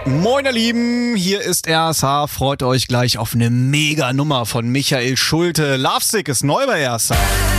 Moin ihr Lieben, hier ist RSH. Freut euch gleich auf eine Mega-Nummer von Michael Schulte. Lovesick ist neu bei RSH.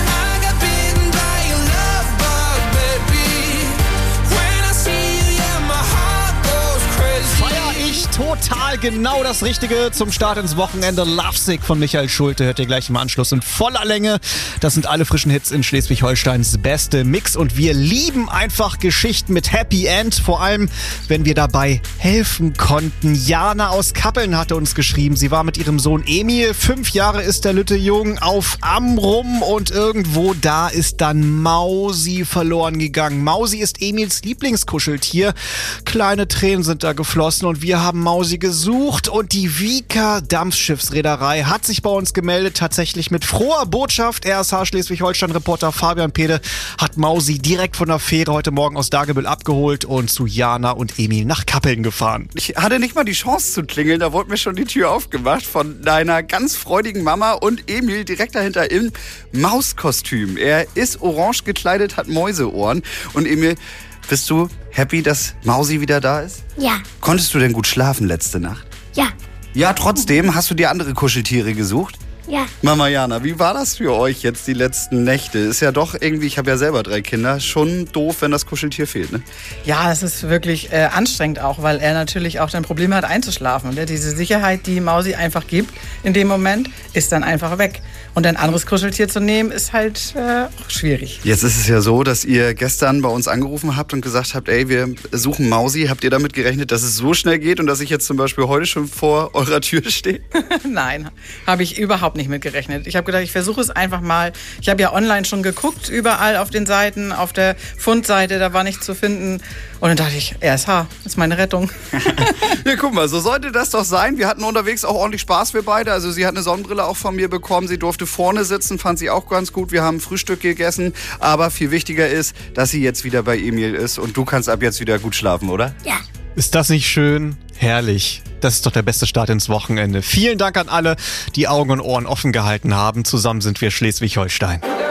Total genau das Richtige zum Start ins Wochenende. Lovesick von Michael Schulte hört ihr gleich im Anschluss in voller Länge. Das sind alle frischen Hits in Schleswig-Holsteins beste Mix und wir lieben einfach Geschichten mit Happy End, vor allem wenn wir dabei helfen konnten. Jana aus Kappeln hatte uns geschrieben, sie war mit ihrem Sohn Emil, 5 Jahre ist der Lütte Jung, auf Amrum und irgendwo da ist dann Mausi verloren gegangen. Mausi ist Emils Lieblingskuscheltier. Kleine Tränen sind da geflossen und wir haben Mausi gesucht und die Vika Dampfschiffsreederei hat sich bei uns gemeldet, tatsächlich mit froher Botschaft. RSH Schleswig-Holstein-Reporter Fabian Pede hat Mausi direkt von der Fähre heute Morgen aus Dagebüll abgeholt und zu Jana und Emil nach Kappeln gefahren. Ich hatte nicht mal die Chance zu klingeln, da wurde mir schon die Tür aufgemacht von deiner ganz freudigen Mama und Emil direkt dahinter im Mauskostüm. Er ist orange gekleidet, hat Mäuseohren und Emil, bist du happy, dass Mausi wieder da ist? Ja. Konntest du denn gut schlafen letzte Nacht? Ja. Ja, trotzdem, hast du dir andere Kuscheltiere gesucht? Ja. Mama Jana, wie war das für euch jetzt die letzten Nächte? Ist ja doch irgendwie, ich habe ja selber 3 Kinder, schon doof, wenn das Kuscheltier fehlt, ne? Ja, es ist wirklich anstrengend auch, weil er natürlich auch dann Probleme hat einzuschlafen. Und diese Sicherheit, die Mausi einfach gibt in dem Moment, ist dann einfach weg. Und ein anderes Kuscheltier zu nehmen, ist halt auch schwierig. Jetzt ist es ja so, dass ihr gestern bei uns angerufen habt und gesagt habt, ey, wir suchen Mausi. Habt ihr damit gerechnet, dass es so schnell geht und dass ich jetzt zum Beispiel heute schon vor eurer Tür stehe? Nein, habe ich überhaupt nicht mit gerechnet. Ich habe gedacht, ich versuche es einfach mal. Ich habe ja online schon geguckt, überall auf den Seiten, auf der Fundseite, da war nichts zu finden. Und dann dachte ich, RSH, ist meine Rettung. Ja, guck mal, so sollte das doch sein. Wir hatten unterwegs auch ordentlich Spaß, wir beide. Also sie hat eine Sonnenbrille auch von mir bekommen. Sie durfte vorne sitzen, fand sie auch ganz gut. Wir haben Frühstück gegessen. Aber viel wichtiger ist, dass sie jetzt wieder bei Emil ist. Und du kannst ab jetzt wieder gut schlafen, oder? Ja. Ist das nicht schön? Herrlich. Das ist doch der beste Start ins Wochenende. Vielen Dank an alle, die Augen und Ohren offen gehalten haben. Zusammen sind wir Schleswig-Holstein.